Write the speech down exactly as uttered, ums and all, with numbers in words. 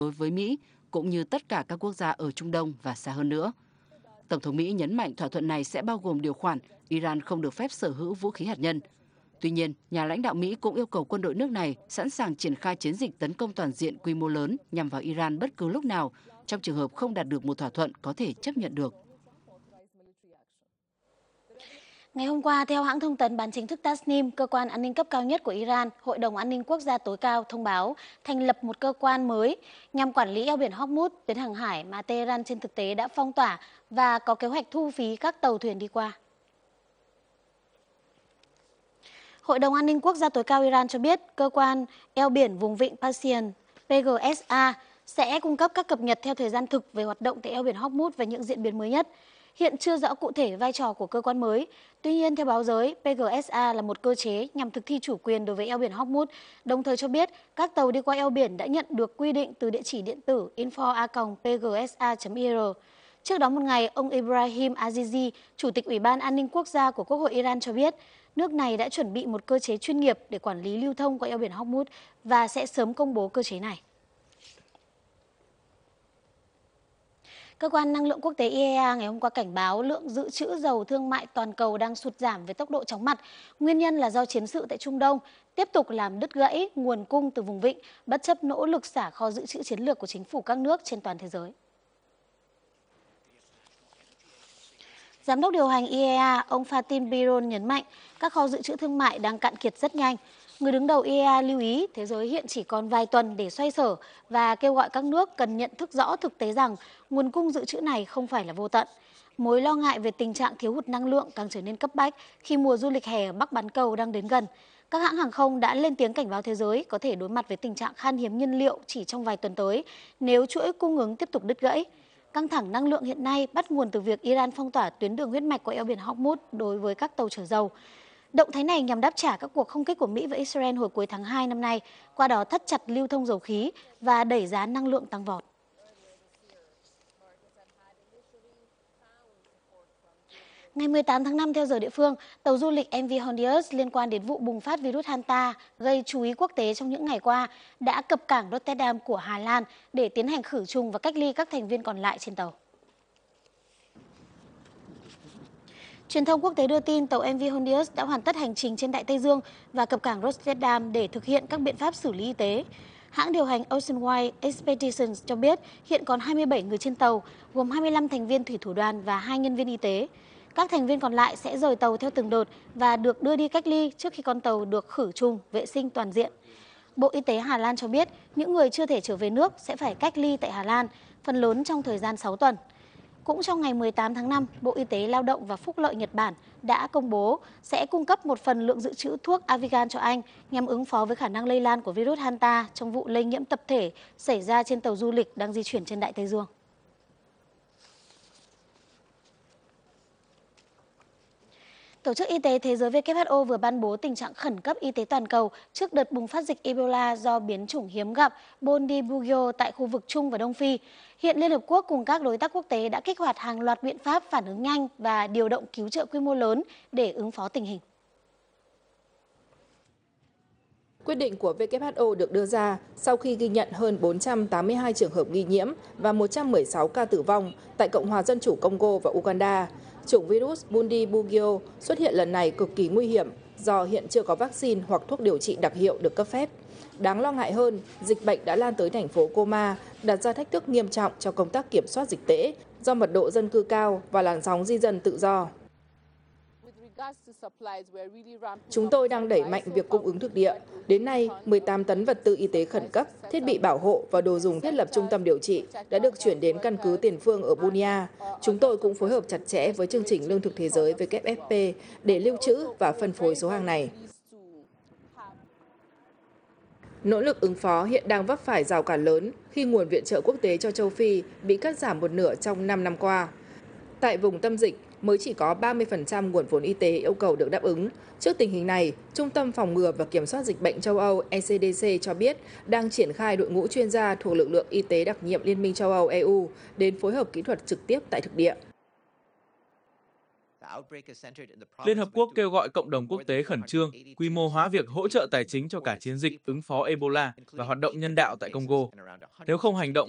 đối với Mỹ cũng như tất cả các quốc gia ở Trung Đông và xa hơn nữa. Tổng thống Mỹ nhấn mạnh thỏa thuận này sẽ bao gồm điều khoản Iran không được phép sở hữu vũ khí hạt nhân. Tuy nhiên, nhà lãnh đạo Mỹ cũng yêu cầu quân đội nước này sẵn sàng triển khai chiến dịch tấn công toàn diện quy mô lớn nhằm vào Iran bất cứ lúc nào, trong trường hợp không đạt được một thỏa thuận có thể chấp nhận được. Ngày hôm qua, theo hãng thông tấn bán chính thức Tasnim, cơ quan an ninh cấp cao nhất của Iran, Hội đồng An ninh Quốc gia tối cao thông báo thành lập một cơ quan mới nhằm quản lý eo biển Hormuz, tuyến hàng hải mà Tehran trên thực tế đã phong tỏa và có kế hoạch thu phí các tàu thuyền đi qua. Hội đồng An ninh Quốc gia tối cao Iran cho biết cơ quan eo biển vùng vịnh Persian P G S A sẽ cung cấp các cập nhật theo thời gian thực về hoạt động tại eo biển Hormuz và những diễn biến mới nhất. Hiện chưa rõ cụ thể vai trò của cơ quan mới. Tuy nhiên, theo báo giới, P G S A là một cơ chế nhằm thực thi chủ quyền đối với eo biển Hormuz, đồng thời cho biết các tàu đi qua eo biển đã nhận được quy định từ địa chỉ điện tử info a còng p g s a chấm i r. Trước đó một ngày, ông Ibrahim Azizi, Chủ tịch Ủy ban An ninh Quốc gia của Quốc hội Iran cho biết, nước này đã chuẩn bị một cơ chế chuyên nghiệp để quản lý lưu thông qua eo biển Hormuz và sẽ sớm công bố cơ chế này. Cơ quan năng lượng quốc tế I E A ngày hôm qua cảnh báo lượng dự trữ dầu thương mại toàn cầu đang sụt giảm với tốc độ chóng mặt. Nguyên nhân là do chiến sự tại Trung Đông tiếp tục làm đứt gãy nguồn cung từ vùng vịnh, bất chấp nỗ lực xả kho dự trữ chiến lược của chính phủ các nước trên toàn thế giới. Giám đốc điều hành I E A, ông Fatih Birol nhấn mạnh các kho dự trữ thương mại đang cạn kiệt rất nhanh. Người đứng đầu I E A lưu ý thế giới hiện chỉ còn vài tuần để xoay sở và kêu gọi các nước cần nhận thức rõ thực tế rằng nguồn cung dự trữ này không phải là vô tận. Mối lo ngại về tình trạng thiếu hụt năng lượng càng trở nên cấp bách khi mùa du lịch hè ở Bắc bán cầu đang đến gần. Các hãng hàng không đã lên tiếng cảnh báo thế giới có thể đối mặt với tình trạng khan hiếm nhiên liệu chỉ trong vài tuần tới nếu chuỗi cung ứng tiếp tục đứt gãy. Căng thẳng năng lượng hiện nay bắt nguồn từ việc Iran phong tỏa tuyến đường huyết mạch qua eo biển Hormuz đối với các tàu chở dầu. Động thái này nhằm đáp trả các cuộc không kích của Mỹ và Israel hồi cuối tháng hai năm nay, qua đó thắt chặt lưu thông dầu khí và đẩy giá năng lượng tăng vọt. Ngày mười tám tháng năm theo giờ địa phương, tàu du lịch em vê Hondius liên quan đến vụ bùng phát virus Hanta gây chú ý quốc tế trong những ngày qua đã cập cảng Rotterdam của Hà Lan để tiến hành khử trùng và cách ly các thành viên còn lại trên tàu. Truyền thông quốc tế đưa tin tàu em vê Hondius đã hoàn tất hành trình trên Đại Tây Dương và cập cảng Rotterdam để thực hiện các biện pháp xử lý y tế. Hãng điều hành Oceanwide Expeditions cho biết hiện còn hai mươi bảy người trên tàu, gồm hai mươi lăm thành viên thủy thủ đoàn và hai nhân viên y tế. Các thành viên còn lại sẽ rời tàu theo từng đợt và được đưa đi cách ly trước khi con tàu được khử trùng, vệ sinh toàn diện. Bộ Y tế Hà Lan cho biết những người chưa thể trở về nước sẽ phải cách ly tại Hà Lan, phần lớn trong thời gian sáu tuần. Cũng trong ngày mười tám tháng năm, Bộ Y tế Lao động và Phúc lợi Nhật Bản đã công bố sẽ cung cấp một phần lượng dự trữ thuốc Avigan cho Anh nhằm ứng phó với khả năng lây lan của virus Hanta trong vụ lây nhiễm tập thể xảy ra trên tàu du lịch đang di chuyển trên Đại Tây Dương. Tổ chức Y tế Thế giới W H O vừa ban bố tình trạng khẩn cấp y tế toàn cầu trước đợt bùng phát dịch Ebola do biến chủng hiếm gặp Bundibugyo tại khu vực Trung và Đông Phi. Hiện Liên Hợp Quốc cùng các đối tác quốc tế đã kích hoạt hàng loạt biện pháp phản ứng nhanh và điều động cứu trợ quy mô lớn để ứng phó tình hình. Quyết định của W H O được đưa ra sau khi ghi nhận hơn bốn trăm tám mươi hai trường hợp nghi nhiễm và một trăm mười sáu ca tử vong tại Cộng hòa Dân chủ Congo và Uganda. Chủng virus Bundibugyo xuất hiện lần này cực kỳ nguy hiểm do hiện chưa có vaccine hoặc thuốc điều trị đặc hiệu được cấp phép. Đáng lo ngại hơn, dịch bệnh đã lan tới thành phố Goma, đặt ra thách thức nghiêm trọng cho công tác kiểm soát dịch tễ do mật độ dân cư cao và làn sóng di dân tự do. Chúng tôi đang đẩy mạnh việc cung ứng thực địa. Đến nay, mười tám tấn vật tư y tế khẩn cấp, thiết bị bảo hộ và đồ dùng thiết lập trung tâm điều trị đã được chuyển đến căn cứ tiền phương ở Bunia. Chúng tôi cũng phối hợp chặt chẽ với chương trình Lương thực Thế giới W F P để lưu trữ và phân phối số hàng này. Nỗ lực ứng phó hiện đang vấp phải rào cản lớn khi nguồn viện trợ quốc tế cho châu Phi bị cắt giảm một nửa trong năm năm qua. Tại vùng tâm dịch, mới chỉ có ba mươi phần trăm nguồn vốn y tế yêu cầu được đáp ứng. Trước tình hình này, Trung tâm Phòng ngừa và Kiểm soát Dịch bệnh châu Âu E C D C cho biết đang triển khai đội ngũ chuyên gia thuộc lực lượng y tế đặc nhiệm Liên minh châu Âu E U đến phối hợp kỹ thuật trực tiếp tại thực địa. Liên Hợp Quốc kêu gọi cộng đồng quốc tế khẩn trương, quy mô hóa việc hỗ trợ tài chính cho cả chiến dịch ứng phó Ebola và hoạt động nhân đạo tại Congo. Nếu không hành động